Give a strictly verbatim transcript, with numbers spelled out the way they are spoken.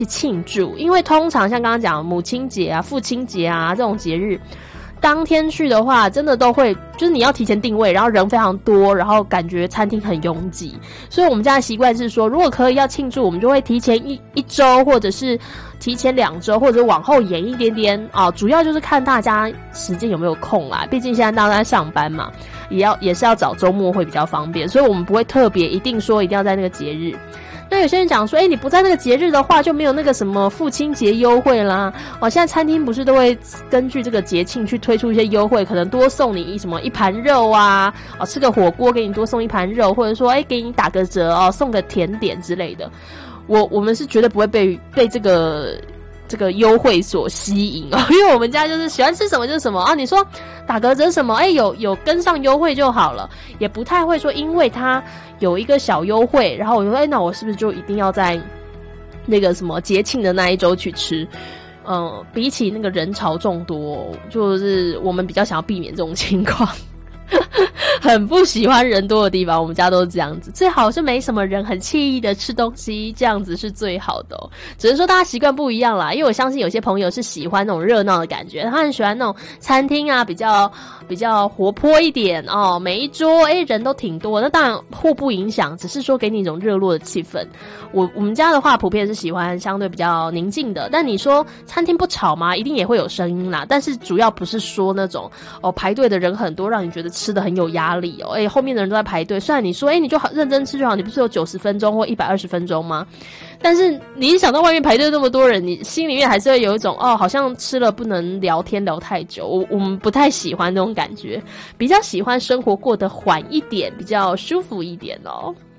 庆祝，因为通常像刚刚讲母亲节啊、父亲节啊这种节日，当天去的话，真的都会就是你要提前定位，然后人非常多，然后感觉餐厅很拥挤。所以我们家的习惯是说，如果可以要庆祝，我们就会提前一一周，或者是提前两周，或者往后延一点点啊。主要就是看大家时间有没有空啦，毕竟现在大家在上班嘛，也要也是要找周末会比较方便，所以我们不会特别一定说一定要在那个节日。那有些人讲说，哎、欸，你不在那个节日的话，就没有那个什么父亲节优惠啦。哦，现在餐厅不是都会根据这个节庆去推出一些优惠，可能多送你什么一盘肉啊，哦，吃个火锅给你多送一盘肉，或者说，哎、欸，给你打个折哦，送个甜点之类的。我我们是绝对不会被被这个。这个优惠所吸引哦，因为我们家就是喜欢吃什么就是什么啊。你说打个折什么，哎、欸，有有跟上优惠就好了，也不太会说因为它有一个小优惠，然后我就说，哎、欸，那我是不是就一定要在那个什么节庆的那一周去吃？嗯，比起那个人潮众多，就是我们比较想要避免这种情况。很不喜欢人多的地方，我们家都是这样子，最好是没什么人，很惬意的吃东西，这样子是最好的哦。只是说大家习惯不一样啦，因为我相信有些朋友是喜欢那种热闹的感觉，他很喜欢那种餐厅啊，比较比较活泼一点哦，每一桌诶人都挺多，那当然互不影响，只是说给你一种热络的气氛。我我们家的话普遍是喜欢相对比较宁静的，但你说餐厅不吵吗？一定也会有声音啦，但是主要不是说那种哦排队的人很多，让你觉得吃的很有压力哦，诶后面的人都在排队，虽然你说诶你就好认真吃就好，你不是有九十分钟或一百二十分钟吗？但是你一想到外面排队那么多人，你心里面还是会有一种哦好像吃了不能聊天聊太久，我我们不太喜欢那种感觉，比较喜欢生活过得缓一点，比较舒服一点哦。